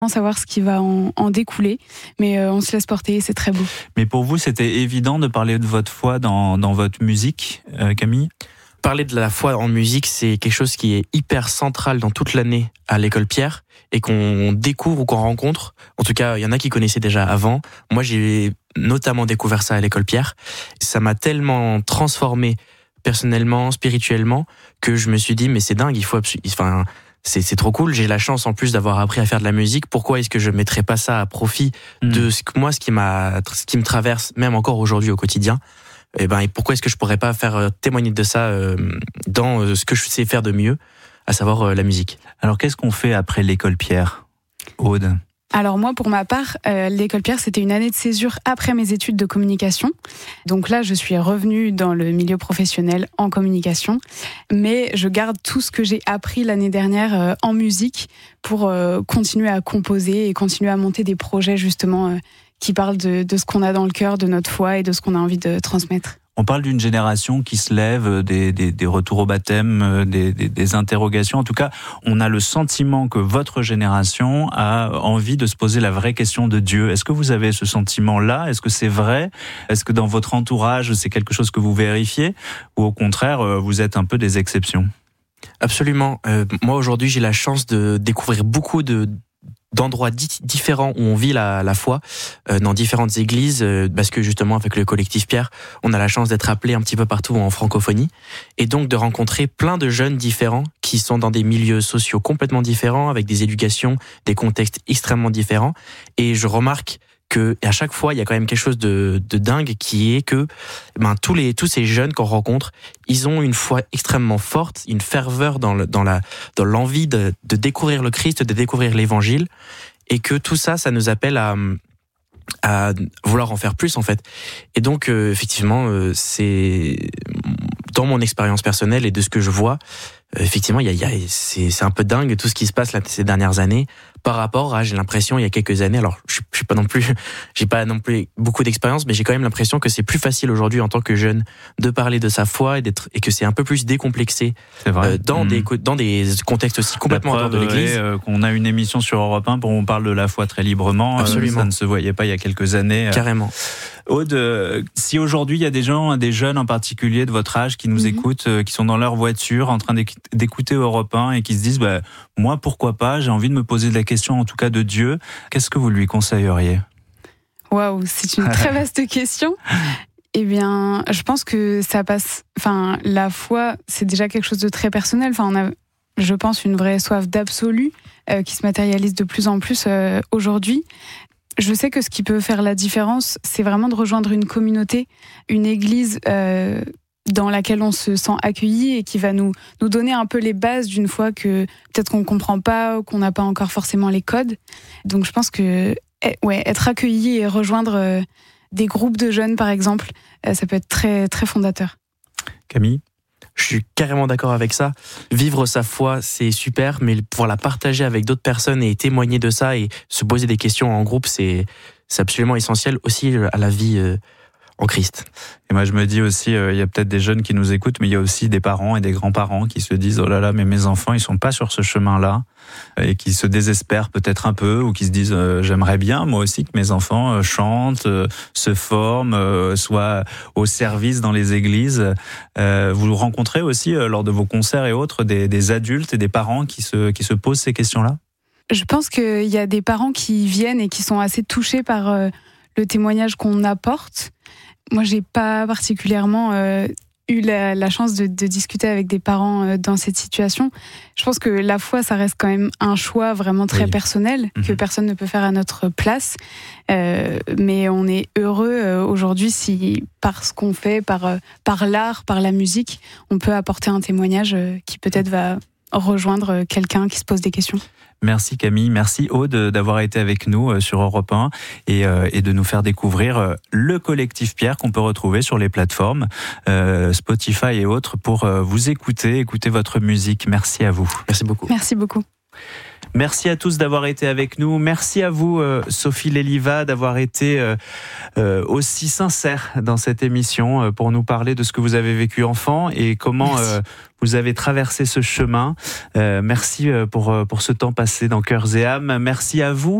savoir ce qui va en découler, mais on se laisse porter et c'est très beau. Mais pour vous, c'était évident de parler de votre foi dans votre musique, Camille ? Parler de la foi en musique, c'est quelque chose qui est hyper central dans toute l'année à l'école Pierre et qu'on découvre ou qu'on rencontre. En tout cas, il y en a qui connaissaient déjà avant. Moi, j'ai notamment découvert ça à l'école Pierre. Ça m'a tellement transformé personnellement, spirituellement, que je me suis dit, mais c'est dingue, c'est trop cool. J'ai la chance en plus d'avoir appris à faire de la musique. Pourquoi est-ce que je mettrais pas ça à profit de ce qui me traverse même encore aujourd'hui au quotidien? Et pourquoi est-ce que je pourrais pas faire témoigner de ça dans ce que je sais faire de mieux, à savoir la musique. Alors qu'est-ce qu'on fait après l'école Pierre, Aude ? Alors moi, pour ma part, l'école Pierre, c'était une année de césure après mes études de communication. Donc là, je suis revenue dans le milieu professionnel en communication, mais je garde tout ce que j'ai appris l'année dernière en musique pour continuer à composer et continuer à monter des projets justement qui parlent de ce qu'on a dans le cœur, de notre foi et de ce qu'on a envie de transmettre. On parle d'une génération qui se lève, des retours au baptême, des interrogations. En tout cas, on a le sentiment que votre génération a envie de se poser la vraie question de Dieu. Est-ce que vous avez ce sentiment-là ? Est-ce que c'est vrai ? Est-ce que dans votre entourage, c'est quelque chose que vous vérifiez ? Ou au contraire, vous êtes un peu des exceptions ? Absolument. Moi, aujourd'hui, j'ai la chance de découvrir beaucoup d'endroits différents où on vit la foi, dans différentes églises, parce que justement avec le collectif Pierre, on a la chance d'être appelé un petit peu partout en francophonie, et donc de rencontrer plein de jeunes différents qui sont dans des milieux sociaux complètement différents, avec des éducations, des contextes extrêmement différents, et je remarque que à chaque fois il y a quand même quelque chose de dingue qui est que tous ces jeunes qu'on rencontre, ils ont une foi extrêmement forte, une ferveur dans l'envie de découvrir le Christ, de découvrir l'évangile, et que tout ça nous appelle à vouloir en faire plus en fait. Et donc effectivement c'est dans mon expérience personnelle et de ce que je vois, effectivement c'est un peu dingue tout ce qui se passe là ces dernières années par rapport à, j'ai l'impression, il y a quelques années. Alors j'ai pas non plus beaucoup d'expérience, mais j'ai quand même l'impression que c'est plus facile aujourd'hui en tant que jeune de parler de sa foi et que c'est un peu plus décomplexé dans des contextes aussi complètement en dehors de l'église. Qu'on a une émission sur Europe 1 où on parle de la foi très librement. Absolument. Ça ne se voyait pas il y a quelques années. Carrément. Aude, si aujourd'hui il y a des jeunes en particulier de votre âge qui nous écoutent, qui sont dans leur voiture en train d'écouter Europe 1 et qui se disent moi pourquoi pas, j'ai envie de me poser de la question en tout cas de Dieu, qu'est-ce que vous lui conseilleriez ? Waouh, c'est une très vaste question. Eh bien, je pense que ça passe. Enfin, la foi, c'est déjà quelque chose de très personnel. Enfin, on a, je pense, une vraie soif d'absolu qui se matérialise de plus en plus aujourd'hui. Je sais que ce qui peut faire la différence, c'est vraiment de rejoindre une communauté, une église dans laquelle on se sent accueilli et qui va nous donner un peu les bases d'une foi que peut-être qu'on ne comprend pas ou qu'on n'a pas encore forcément les codes. Donc je pense que être accueilli et rejoindre des groupes de jeunes, par exemple, ça peut être très, très fondateur. Camille ? Je suis carrément d'accord avec ça. Vivre sa foi, c'est super, mais pouvoir la partager avec d'autres personnes et témoigner de ça et se poser des questions en groupe, c'est absolument essentiel aussi à la vie en Christ. Et moi je me dis aussi, il y a peut-être des jeunes qui nous écoutent, mais il y a aussi des parents et des grands-parents qui se disent « Oh là là, mais mes enfants, ils sont pas sur ce chemin-là » et qui se désespèrent peut-être un peu ou qui se disent « J'aimerais bien moi aussi que mes enfants chantent, se forment, soient au service dans les églises. » Vous rencontrez aussi lors de vos concerts et autres des adultes et des parents qui se posent ces questions-là ? Je pense qu'il y a des parents qui viennent et qui sont assez touchés par le témoignage qu'on apporte. Moi, j'ai pas particulièrement eu la chance de discuter avec des parents dans cette situation. Je pense que la foi, ça reste quand même un choix vraiment très personnel que personne ne peut faire à notre place. Mais on est heureux aujourd'hui si, par ce qu'on fait, par l'art, par la musique, on peut apporter un témoignage qui peut-être va rejoindre quelqu'un qui se pose des questions. Merci Camille, merci Aude d'avoir été avec nous sur Europe 1 et de nous faire découvrir le collectif Pierre qu'on peut retrouver sur les plateformes Spotify et autres pour vous écouter votre musique. Merci à vous. Merci beaucoup. Merci beaucoup. Merci à tous d'avoir été avec nous. Merci à vous, Sophie Léliva, d'avoir été aussi sincère dans cette émission pour nous parler de ce que vous avez vécu enfant et comment vous avez traversé ce chemin. Merci pour ce temps passé dans Cœurs et âmes. Merci à vous.